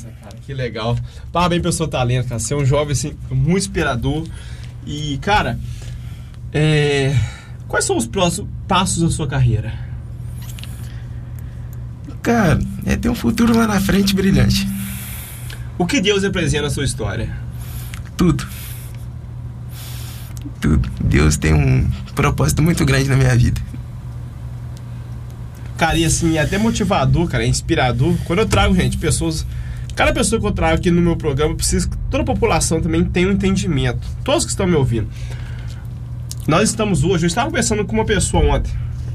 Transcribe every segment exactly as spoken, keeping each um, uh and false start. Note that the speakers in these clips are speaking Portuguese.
Nossa, cara, que legal. Parabéns pelo seu talento, cara. Você é um jovem, assim, muito inspirador. E, cara, é... quais são os próximos passos da sua carreira? Cara, é ter um futuro lá na frente brilhante. O que Deus representa na sua história? Tudo. Tudo. Deus tem um propósito muito grande na minha vida. Cara, e assim, é até motivador, cara, é inspirador. Quando eu trago, gente, pessoas... Cada pessoa que eu trago aqui no meu programa, eu preciso que toda a população também tenha um entendimento. Todos que estão me ouvindo. Nós estamos hoje... Eu estava conversando com uma pessoa ontem.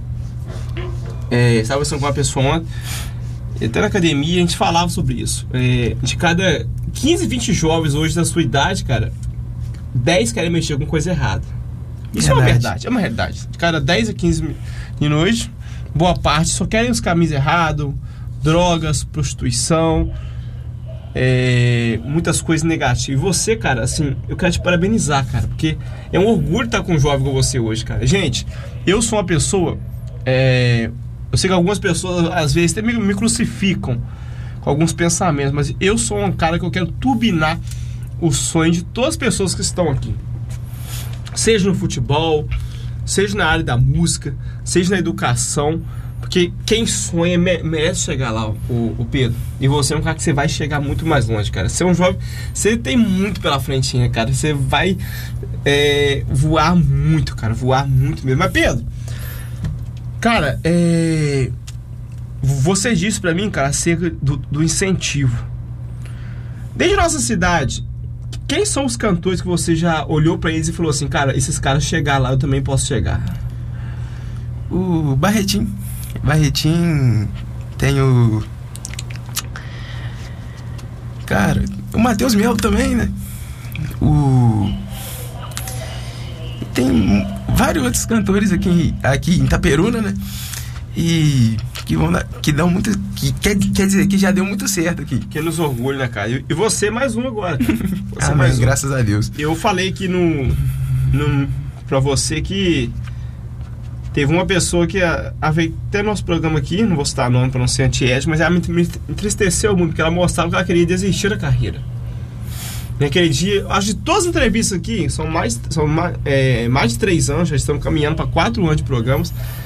É, estava conversando com uma pessoa ontem. Até na academia, a gente falava sobre isso. É, de cada quinze, vinte jovens hoje da sua idade, cara, dez querem mexer com coisa errada. Isso verdade. é uma verdade, é uma realidade. De cada dez a quinze meninos hoje, boa parte só querem os caminhos errados, drogas, prostituição, é, muitas coisas negativas. E você, cara, assim, eu quero te parabenizar, cara, porque é um orgulho estar com um jovem como você hoje, cara. Gente, eu sou uma pessoa... É, eu sei que algumas pessoas, às vezes, até me, me crucificam com alguns pensamentos, mas eu sou um cara que eu quero turbinar o sonho de todas as pessoas que estão aqui. Seja no futebol, seja na área da música, seja na educação, porque quem sonha merece chegar lá, o, o Pedro. E você é um cara que você vai chegar muito mais longe, cara. Você é um jovem, você tem muito pela frentinha, cara. Você vai é, voar muito, cara, voar muito mesmo. Mas, Pedro, cara, é... você disse pra mim, cara, acerca do, do incentivo. Desde nossa cidade, quem são os cantores que você já olhou pra eles e falou assim, cara, esses caras chegar lá, eu também posso chegar? O Barretinho. Barretinho, tem o... Cara, o Matheus Melo também, né? O... Tem vários outros cantores aqui, aqui em Itaperuna, né? E que vão dar, que dão muito, que quer, quer dizer que já deu muito certo aqui. Que nos orgulha, né, cara? E você mais um agora. Você ah, mais mas um. Graças a Deus. Eu falei que no, no pra você que teve uma pessoa que a, a veio até nosso programa aqui, não vou citar nome pra não ser antiético, mas ela me, me entristeceu muito, porque ela mostrava que ela queria desistir da carreira. Naquele dia, acho que todas as entrevistas aqui, são mais, são mais, é, mais de três anos, já estamos caminhando para quatro anos de programas.